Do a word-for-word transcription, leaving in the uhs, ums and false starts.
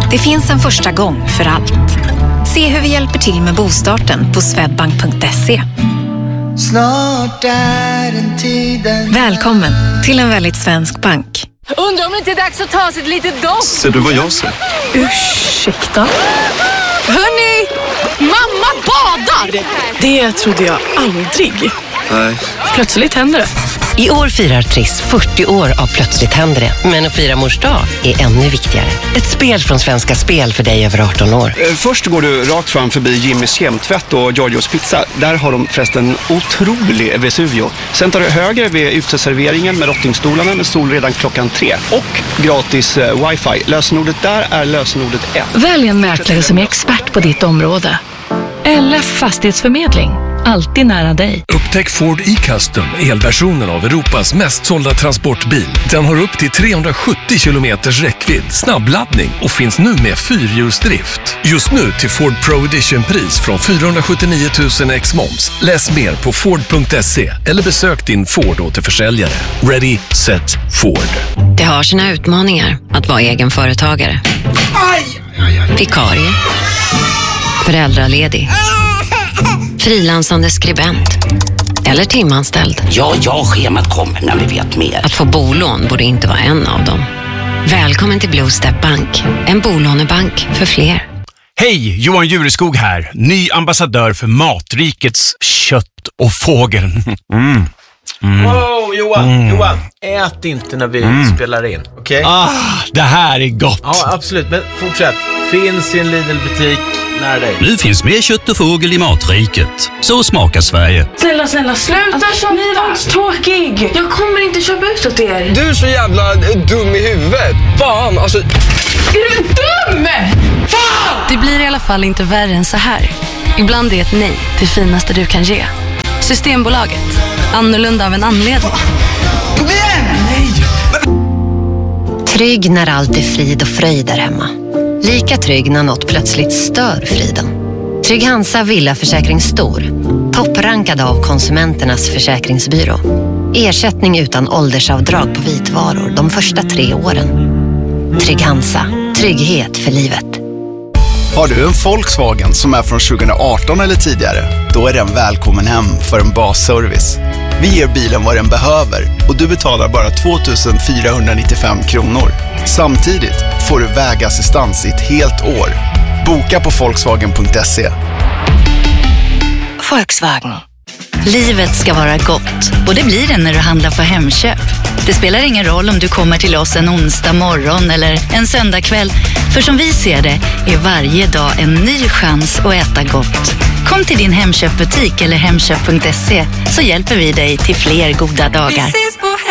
Det finns en första gång för allt. Se hur vi hjälper till med bostarten på swedbank punkt se. Snart är den tiden. Välkommen till en väldigt svensk bank. Undrar om det inte är dags att ta sig ett litet dopp. Ser du vad jag ser? Ursäkta? Hörrni, mamma badar! Det trodde jag aldrig. Nej. Plötsligt händer det. I år firar Triss fyrtio år av Plötsligt händer det. Men att fira mors dag är ännu viktigare. Ett spel från Svenska Spel för dig över arton år. Först går du rakt fram förbi Jimmys kemtvätt och Giorgios pizza. Där har de förresten otrolig Vesuvio. Sen tar du höger vid uteserveringen med rottingstolarna med sol redan klockan tre. Och gratis eh, wifi. Lösenordet där är lösenordet ett. Välj en mäklare som är expert på ditt område. L F Fastighetsförmedling. Alltid nära dig. Upptäck Ford e-Custom, elversionen av Europas mest sålda transportbil. Den har upp till trehundrasjuttio kilometers räckvidd, snabbladdning och finns nu med fyrhjulsdrift. Just nu till Ford Pro Edition-pris från fyrahundrasjuttionio tusen ex moms. Läs mer på Ford punkt se eller besök din Ford återförsäljare. Ready, set, Ford. Det har sina utmaningar att vara egen företagare. Aj! Aj, aj. Vikarie. Föräldraledig. Frilansande skribent. Eller timanställd. Ja, ja, schemat kommer när vi vet mer. Att få bolån borde inte vara en av dem. Välkommen till Blue Step Bank. En bolånebank för fler. Hej, Johan Jureskog här. Ny ambassadör för Matrikets kött och fågel. Mm. Mm. Wow, Johan, mm. Johan, ät inte när vi mm. spelar in, okej? Okay? Ah, det här är gott. Ja, absolut, men fortsätt. Finns i en Lidl-butik nära dig. Nu finns mer kött och fågel i Matriket. Så smakar Sverige. Snälla, snälla, sluta alltså, ni var tråkig. Jag kommer inte köpa ut åt er. Du är så jävla dum i huvudet. Fan, alltså... Är du dum? Fan! Det blir i alla fall inte värre än så här. Ibland är ett nej det finaste du kan ge. Systembolaget. Annorlunda av en anledning. Kom igen! Nej! Trygg när allt är frid och fröjd där hemma. Lika trygg när något plötsligt stör friden. Trygg Hansa Villaförsäkring Stor. Topprankad av Konsumenternas försäkringsbyrå. Ersättning utan åldersavdrag på vitvaror de första tre åren. Trygg Hansa. Trygghet för livet. Har du en Volkswagen som är från tjugoarton eller tidigare? Då är den välkommen hem för en basservice. Vi ger bilen vad den behöver och du betalar bara två tusen fyrahundranittiofem kronor. Samtidigt får du vägassistans i ett helt år. Boka på Volkswagen punkt se. Volkswagen. Livet ska vara gott och det blir det när du handlar på Hemköp. Det spelar ingen roll om du kommer till oss en onsdag morgon eller en söndag kväll. För som vi ser det är varje dag en ny chans att äta gott. Kom till din Hemköpbutik eller Hemköp punkt se så hjälper vi dig till fler goda dagar.